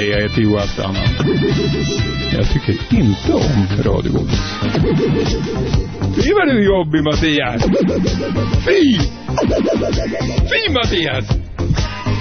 Hej, jag heter Johan Stannan. Jag tycker inte om radiogods. Fy vad du är jobbig, Mattias. Fy! Fy, Mattias!